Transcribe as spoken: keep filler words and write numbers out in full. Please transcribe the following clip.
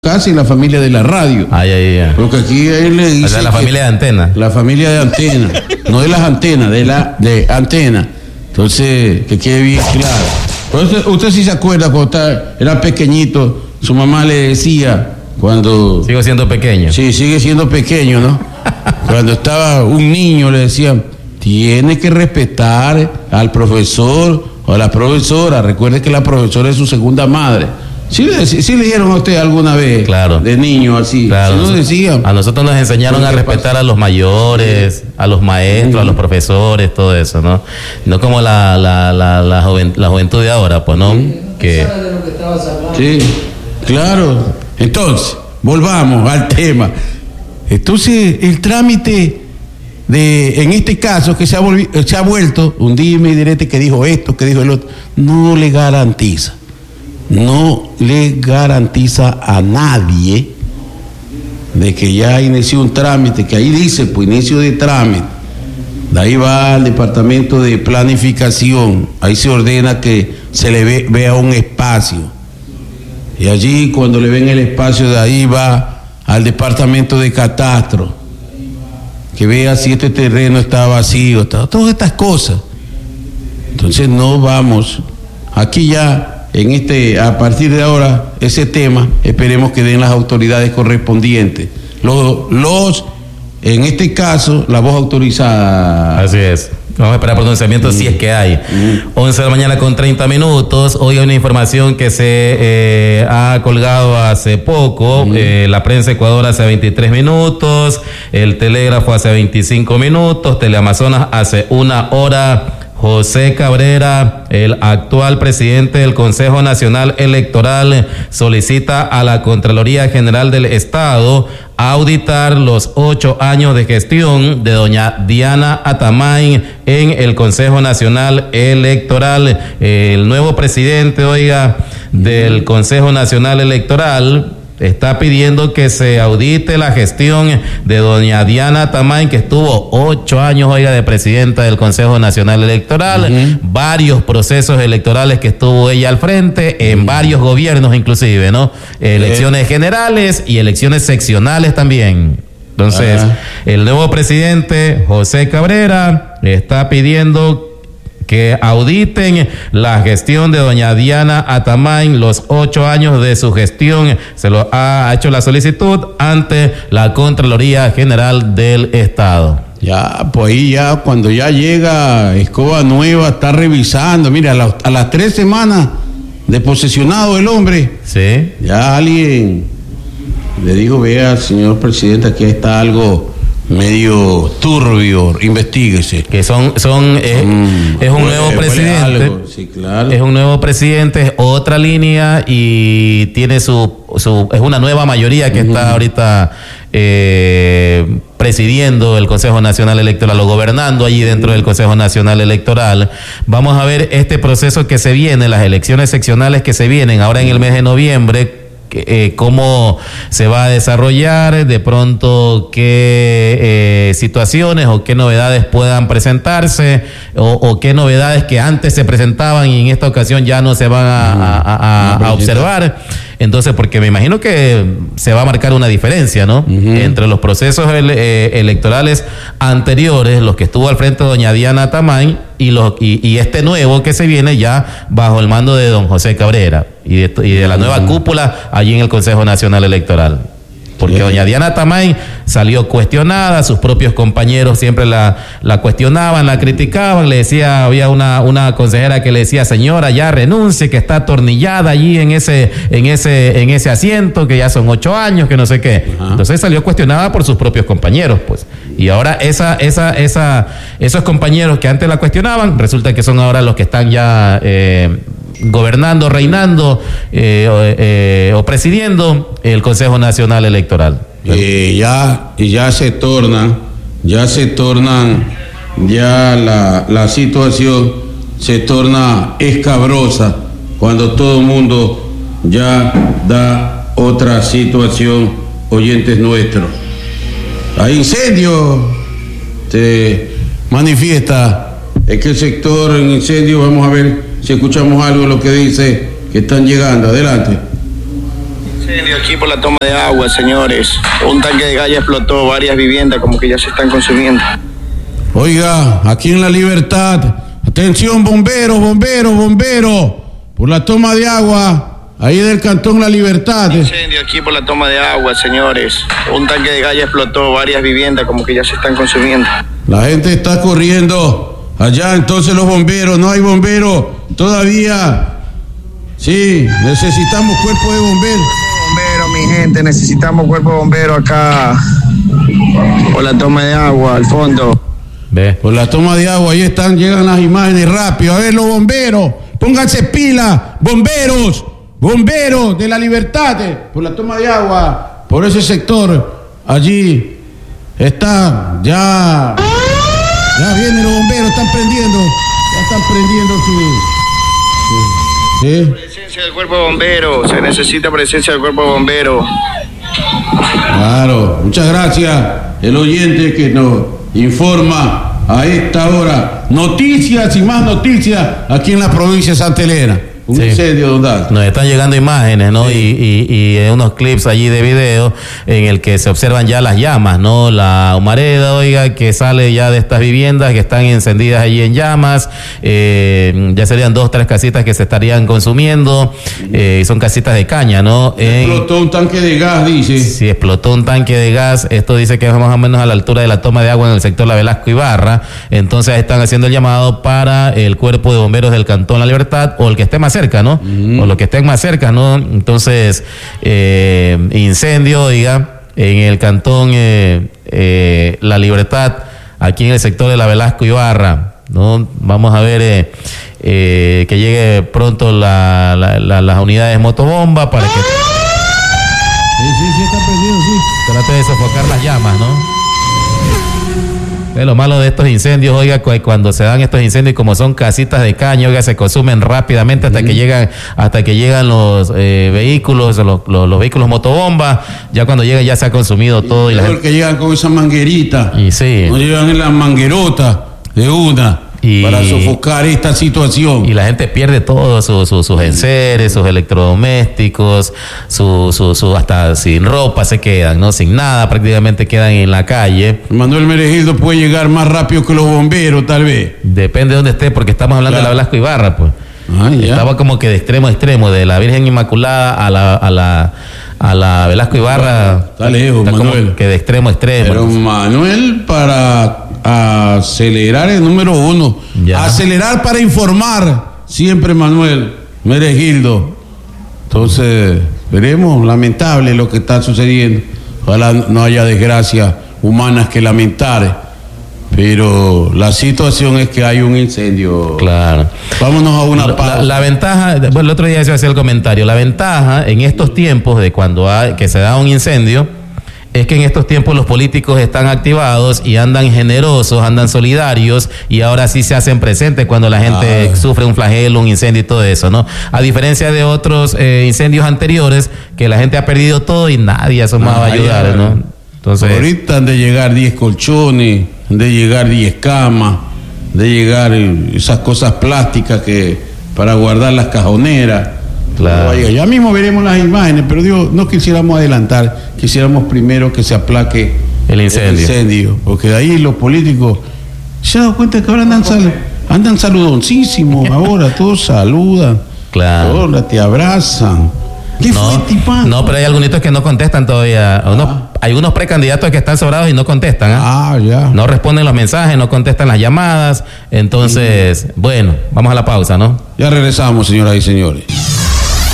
casi la familia de la radio. Ay, ay, ay. Porque aquí él le dice. O sea, la familia de antena. La familia de antena. No de las antenas, de la de antena. Entonces, que quede bien claro. Pero usted, usted sí se acuerda cuando estaba, era pequeñito, su mamá le decía cuando. Sigo siendo pequeño. Sí, sigue siendo pequeño, ¿no? Cuando estaba un niño le decían, tiene que respetar al profesor o a la profesora. Recuerde que la profesora es su segunda madre. ¿Sí le, sí le dijeron a usted alguna vez? Claro. De niño así. Claro. ¿Sí nos decían? A nosotros nos enseñaron a respetar a los mayores, a los maestros, uh-huh. a los profesores, todo eso, ¿no? No como la, la, la, la, joven, la juventud de ahora, pues, ¿no? Sí. Que... Sí, claro. Entonces, volvamos al tema. Entonces, el trámite de, en este caso, que se ha, volvi, se ha vuelto un dime y direte que dijo esto, que dijo el otro, no le garantiza. No le garantiza a nadie de que ya inició un trámite, que ahí dice, pues inicio de trámite, de ahí va al departamento de planificación, ahí se ordena que se le ve, vea un espacio, y allí cuando le ven el espacio, de ahí va al departamento de catastro, que vea si este terreno está vacío, está, todas estas cosas. Entonces no vamos, aquí ya. En este, a partir de ahora, ese tema, esperemos que den las autoridades correspondientes. Los, los en este caso, la voz autorizada. Así es. Vamos a esperar pronunciamiento mm. si es que hay. Mm. once de la mañana con treinta minutos. Hoy hay una información que se eh, ha colgado hace poco. Mm. Eh, la prensa Ecuador hace veintitrés minutos. El Telégrafo hace veinticinco minutos. Teleamazonas hace una hora. José Cabrera, el actual presidente del Consejo Nacional Electoral, solicita a la Contraloría General del Estado auditar los ocho años de gestión de doña Diana Atamay en el Consejo Nacional Electoral. El nuevo presidente, oiga, del Consejo Nacional Electoral está pidiendo que se audite la gestión de doña Diana Atamay, que estuvo ocho años, oiga, de presidenta del Consejo Nacional Electoral, uh-huh. varios procesos electorales que estuvo ella al frente, en uh-huh. varios gobiernos inclusive, ¿no? Elecciones uh-huh. generales y elecciones seccionales también. Entonces, uh-huh. el nuevo presidente, José Cabrera, está pidiendo que auditen la gestión de doña Diana Atamay, los ocho años de su gestión. Se lo ha hecho la solicitud ante la Contraloría General del Estado. Ya, pues ahí ya, cuando ya llega Escoba Nueva, está revisando, mira, a, la, a las tres semanas de posesionado el hombre, sí, ya alguien le dijo, vea, señor presidente, aquí está algo medio turbio, investíguese. Que son, son, es, mm, es un nuevo presidente. Sí, claro. Es un nuevo presidente, es otra línea y tiene su, su, es una nueva mayoría que uh-huh. está ahorita eh, presidiendo el Consejo Nacional Electoral o gobernando allí dentro uh-huh. del Consejo Nacional Electoral. Vamos a ver este proceso que se viene, las elecciones seccionales que se vienen ahora en el mes de noviembre. Eh, cómo se va a desarrollar, de pronto qué eh, situaciones o qué novedades puedan presentarse o, o qué novedades que antes se presentaban y en esta ocasión ya no se van a, a, a, a observar. Entonces, porque me imagino que se va a marcar una diferencia, ¿no? Uh-huh. Entre los procesos ele- eh, electorales anteriores, los que estuvo al frente de doña Diana Atamay y, los, y, y este nuevo que se viene ya bajo el mando de don José Cabrera y de, y de la nueva uh-huh. cúpula allí en el Consejo Nacional Electoral. Porque yeah. doña Diana Atamay salió cuestionada, sus propios compañeros siempre la, la cuestionaban, la criticaban, le decía, había una, una consejera que le decía, señora, ya renuncie, que está atornillada allí en ese, en ese, en ese asiento, que ya son ocho años, que no sé qué. Uh-huh. Entonces salió cuestionada por sus propios compañeros, pues. Y ahora esa, esa, esa, esos compañeros que antes la cuestionaban, resulta que son ahora los que están ya eh, gobernando, reinando eh, eh, o presidiendo el Consejo Nacional Electoral. Eh, ya, ya se torna, ya se tornan, ya la, la situación se torna escabrosa cuando todo el mundo ya da otra situación, oyentes nuestros. Hay incendios, se manifiesta, es que el sector en incendio, vamos a ver si escuchamos algo de lo que dice que están llegando. Adelante. Incendio aquí por la toma de agua, señores. Un tanque de gas ya explotó, varias viviendas como que ya se están consumiendo. Oiga, aquí en La Libertad, atención bomberos, bomberos, bomberos, por la toma de agua, ahí del cantón La Libertad. Incendio aquí por la toma de agua, señores. Un tanque de gas ya explotó, varias viviendas como que ya se están consumiendo. La gente está corriendo allá, entonces los bomberos, no hay bomberos todavía. Sí, necesitamos cuerpo de bomberos. Bomberos, mi gente, necesitamos cuerpo de bomberos acá por la toma de agua, al fondo. Ve. Por la toma de agua, ahí están, llegan las imágenes rápido. A ver, los bomberos, pónganse pila, bomberos, bomberos de La Libertad, eh, por la toma de agua, por ese sector, allí está, ya, ya vienen los bomberos, están prendiendo, ya están prendiendo su, su ¿sí? Presencia del cuerpo de bomberos, se necesita presencia del cuerpo de bomberos. Claro, muchas gracias, el oyente que nos informa a esta hora. Noticias y más noticias aquí en la provincia de Santa Elena. Un sí. incendio, don Dal. Nos están llegando imágenes, ¿no? Sí. Y, y, y unos clips allí de video en el que se observan ya las llamas, ¿no? La humareda, oiga, que sale ya de estas viviendas que están encendidas allí en llamas. Eh, ya serían dos, tres casitas que se estarían consumiendo. Eh, son casitas de caña, ¿no? Explotó en, un tanque de gas, dice. Sí, explotó un tanque de gas. Esto dice que es más o menos a la altura de la toma de agua en el sector La Velasco Ibarra. Entonces están haciendo el llamado para el cuerpo de bomberos del Cantón La Libertad o el que esté más cerca, ¿no? Mm. O los que estén más cerca, ¿no? Entonces, eh, incendio, diga, en el Cantón eh, eh, La Libertad, aquí en el sector de La Velasco Ibarra, ¿no? Vamos a ver eh, eh, que llegue pronto la, la, la, las unidades motobomba para que... Sí, sí, sí, está prendido, sí. Trate de sofocar las llamas, ¿no? Es lo malo de estos incendios, oiga, cuando se dan estos incendios, como son casitas de caña, oiga, se consumen rápidamente hasta mm. que llegan, hasta que llegan los eh, vehículos, los, los, los vehículos motobomba. Ya cuando llegan ya se ha consumido y todo. Y la gente... que llegan con esa manguerita. Y sí. No llegan en la manguerota de una. Y, para sofocar esta situación. Y la gente pierde todo, su, su, sus enseres, sus electrodomésticos, su, su, su, hasta sin ropa se quedan, ¿no? Sin nada, prácticamente quedan en la calle. Manuel Meregildo puede llegar más rápido que los bomberos, tal vez. Depende de dónde esté, porque estamos hablando claro. de La Velasco Ibarra, pues. Ah, estaba como que de extremo a extremo, de la Virgen Inmaculada a la... A la A la Velasco Ibarra. Está lejos, está Manuel. Como que de extremo a extremo. Pero Manuel, para acelerar el número uno, ya. acelerar para informar, siempre Manuel Meregildo. Entonces, veremos, lamentable lo que está sucediendo. Ojalá no haya desgracias humanas que lamentar. Pero la situación es que hay un incendio. Claro. Vámonos a una la, pausa. La, la ventaja, bueno, el otro día se hacía el comentario, la ventaja en estos tiempos de cuando hay, que se da un incendio, es que en estos tiempos los políticos están activados y andan generosos, andan solidarios y ahora sí se hacen presentes cuando la gente ah. sufre un flagelo, un incendio y todo eso, ¿no? A diferencia de otros eh, incendios anteriores, que la gente ha perdido todo y nadie asomaba ah, a ayudar, ya, ¿no? Entonces, ahorita han de llegar diez colchones, han de llegar diez camas, de llegar esas cosas plásticas que para guardar las cajoneras. Claro. Vaya, ya mismo veremos las imágenes, pero Dios, no quisiéramos adelantar, quisiéramos primero que se aplaque el incendio, el incendio porque de ahí los políticos se han dado cuenta que ahora andan, sal, andan saludoncísimos, ahora todos saludan, claro. todos te abrazan. ¿Qué no, fue, tipa? No, pero hay algunos que no contestan todavía. Ah. Unos, hay unos precandidatos que están sobrados y no contestan. ¿eh? Ah, ya. No responden los mensajes, no contestan las llamadas. Entonces, sí. bueno, vamos a la pausa, ¿no? Ya regresamos, señoras y señores.